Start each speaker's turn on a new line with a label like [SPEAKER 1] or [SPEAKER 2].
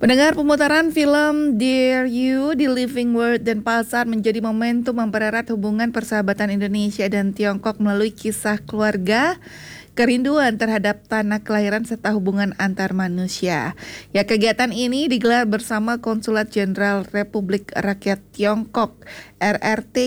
[SPEAKER 1] Pendengar, pemutaran film Dear You di Living Word dan Pasar menjadi momentum mempererat hubungan persahabatan Indonesia dan Tiongkok melalui kisah keluarga, kerinduan terhadap tanah kelahiran serta hubungan antar manusia. Ya, kegiatan ini digelar bersama Konsulat Jenderal Republik Rakyat Tiongkok (RRT)